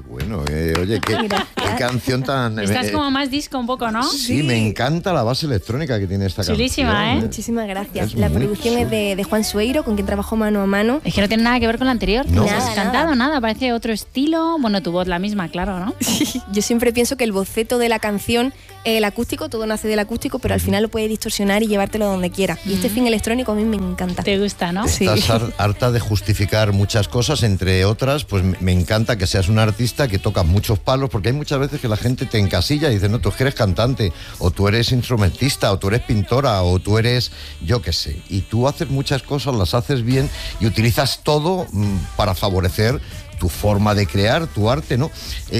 bueno. Oye, qué canción tan... Estás como más disco un poco, ¿no? Sí, me encanta la base electrónica que tiene esta Chulísima, canción. ¿eh? Muchísimas gracias. La producción es de Juan Sueiro, con quien trabajó mano a mano. Es que no tiene nada que ver con la anterior. No. No has cantado nada, parece otro estilo. Bueno, tu voz la misma, claro, ¿no? Yo siempre pienso que el boceto de la canción, el acústico, todo nace del acústico, pero al final lo puedes distorsionar y llevártelo donde quiera. Y este fin electrónico a mí me encanta. Te gusta, ¿no? Sí. Estás harta de justificar muchas cosas, entre otras, pues me encanta que seas un artista que toca muchos palos, porque hay muchas veces que la gente te encasilla y dice, no, tú es que eres cantante, o tú eres instrumentista, o tú eres pintora, o tú eres, yo qué sé. Y tú haces muchas cosas, las haces bien y utilizas todo para favorecer tu forma de crear, tu arte, ¿no?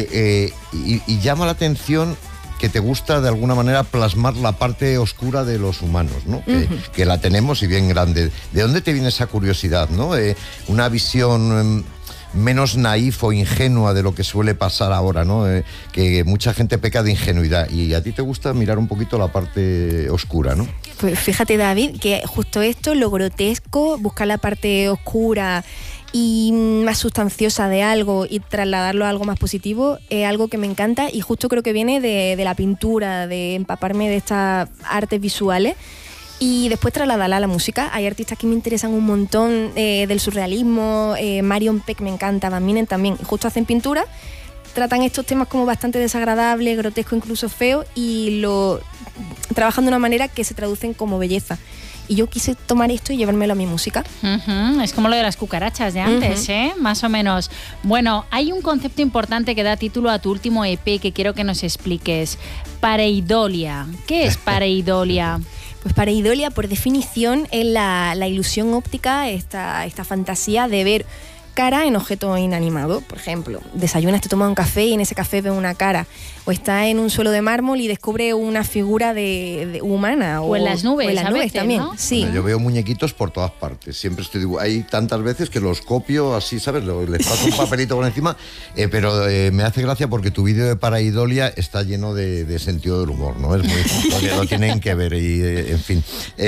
Y llama la atención que te gusta de alguna manera plasmar la parte oscura de los humanos, ¿no? Que la tenemos y bien grande. ¿De dónde te viene esa curiosidad, no? Una visión menos naif o ingenua de lo que suele pasar ahora, ¿no? Que mucha gente peca de ingenuidad y a ti te gusta mirar un poquito la parte oscura, ¿no? Pues fíjate, David, que justo esto, lo grotesco, buscar la parte oscura y más sustanciosa de algo y trasladarlo a algo más positivo es algo que me encanta, y justo creo que viene de la pintura, de empaparme de estas artes visuales y después trasladarla a la música. Hay artistas que me interesan un montón, del surrealismo, Marion Peck me encanta, Van Minen también, justo hacen pintura, tratan estos temas como bastante desagradables, grotesco, incluso feo, y lo trabajan de una manera que se traducen como belleza. Y yo quise tomar esto y llevármelo a mi música. Es como lo de las cucarachas de antes, más o menos. Bueno, hay un concepto importante que da título a tu último EP que quiero que nos expliques. Pareidolia. ¿Qué es pareidolia? Pues pareidolia, por definición, es la ilusión óptica, esta fantasía de ver cara en objeto inanimado. Por ejemplo, desayunas, te tomas un café y en ese café ves una cara, o estás en un suelo de mármol y descubre una figura de humana, o en las nubes, o en las nubes veces, también, ¿no? Sí. Bueno, yo veo muñequitos por todas partes, siempre estoy, hay tantas veces que los copio así, ¿sabes? Les paso un papelito por encima, pero me hace gracia porque tu vídeo de Pareidolia está lleno de sentido del humor, ¿no? Es muy, lo tienen que ver y, en fin.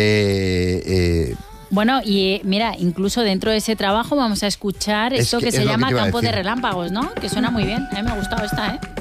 Bueno, y mira, incluso dentro de ese trabajo vamos a escuchar esto que se llama Campo de Relámpagos, ¿no? Que suena muy bien. A mí me ha gustado esta, ¿eh?